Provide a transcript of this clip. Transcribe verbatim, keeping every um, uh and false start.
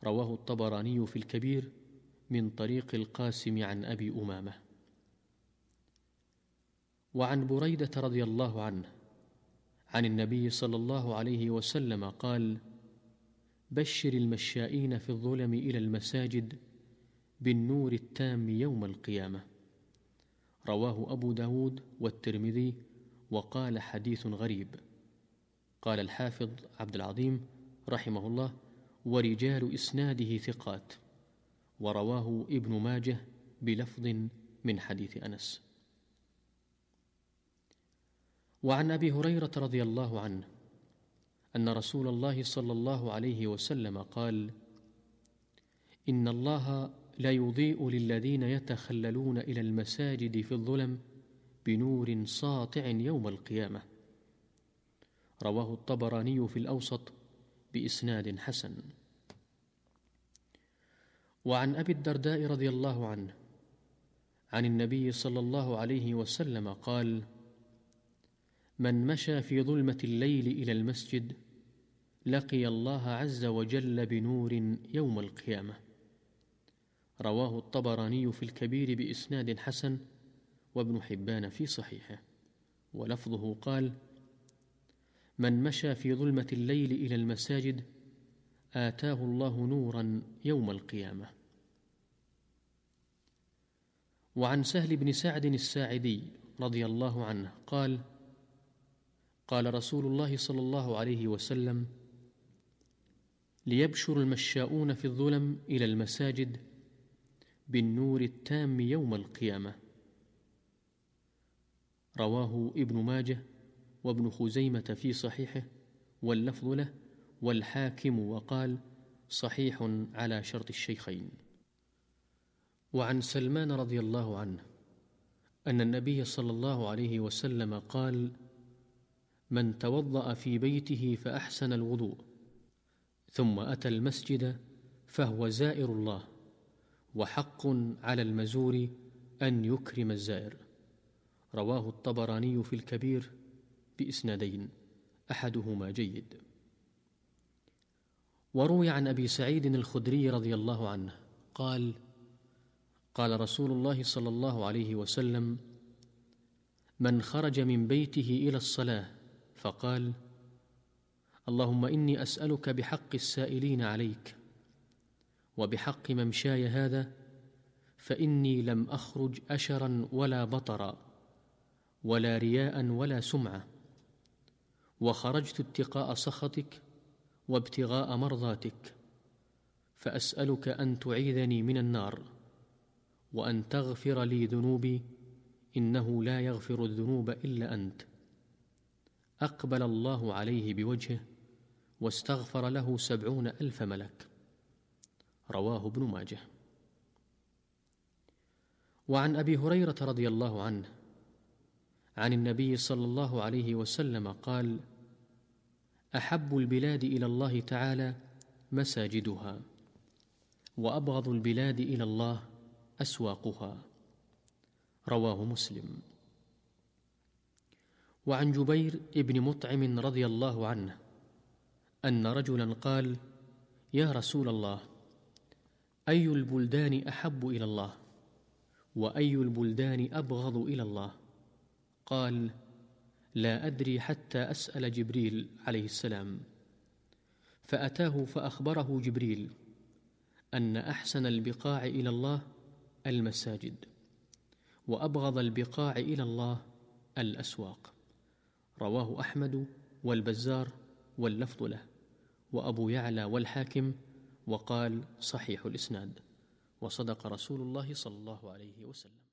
رواه الطبراني في الكبير من طريق القاسم عن أبي أمامة. وعن بريدة رضي الله عنه عن النبي صلى الله عليه وسلم قال: بشر المشائين في الظلم إلى المساجد بالنور التام يوم القيامة. رواه أبو داود والترمذي وقال حديث غريب. قال الحافظ عبد العظيم رحمه الله: ورجال إسناده ثقات. ورواه ابن ماجه بلفظ من حديث أنس. وعن أبي هريرة رضي الله عنه أن رسول الله صلى الله عليه وسلم قال: إن الله لا يضيء للذين يتخللون إلى المساجد في الظلم بنور ساطع يوم القيامة. رواه الطبراني في الأوسط بإسناد حسن. وعن أبي الدرداء رضي الله عنه عن النبي صلى الله عليه وسلم قال: من مشى في ظلمة الليل إلى المسجد لقي الله عز وجل بنور يوم القيامة. رواه الطبراني في الكبير بإسناد حسن وابن حبان في صحيحه، ولفظه قال: من مشى في ظلمة الليل إلى المساجد آتاه الله نورا يوم القيامة. وعن سهل بن سعد الساعدي رضي الله عنه قال: قال رسول الله صلى الله عليه وسلم: ليبشر المشاؤون في الظلم إلى المساجد بالنور التام يوم القيامة. رواه ابن ماجه وابن خزيمة في صحيحه واللفظ له، والحاكم وقال: صحيح على شرط الشيخين. وعن سلمان رضي الله عنه أن النبي صلى الله عليه وسلم قال: من توضأ في بيته فأحسن الوضوء ثم أتى المسجد فهو زائر الله، وحق على المزور أن يكرم الزائر. رواه الطبراني في الكبير بإسنادين أحدهما جيد. وروي عن أبي سعيد الخدري رضي الله عنه قال: قال رسول الله صلى الله عليه وسلم: من خرج من بيته إلى الصلاة فقال: اللهم إني أسألك بحق السائلين عليك وبحق ممشاي هذا، فإني لم أخرج أشرا ولا بطرا ولا رياء ولا سمعة، وخرجت اتقاء سخطك وابتغاء مرضاتك، فأسألك أن تعيذني من النار وأن تغفر لي ذنوبي، إنه لا يغفر الذنوب إلا أنت. أقبل الله عليه بوجهه واستغفر له سبعون ألف ملك. رواه ابن ماجه. وعن أبي هريرة رضي الله عنه عن النبي صلى الله عليه وسلم قال: أحب البلاد إلى الله تعالى مساجدها، وأبغض البلاد إلى الله أسواقها. رواه مسلم. وعن جبير ابن مطعم رضي الله عنه أن رجلا قال: يا رسول الله، أي البلدان أحب إلى الله، وأي البلدان أبغض إلى الله؟ قال: لا أدري حتى أسأل جبريل عليه السلام. فأتاه فأخبره جبريل أن أحسن البقاع إلى الله المساجد، وأبغض البقاع إلى الله الأسواق. رواه أحمد والبزار واللفظ له، وأبو يعلى والحاكم، وقال: صحيح الإسناد، وصدق رسول الله صلى الله عليه وسلم.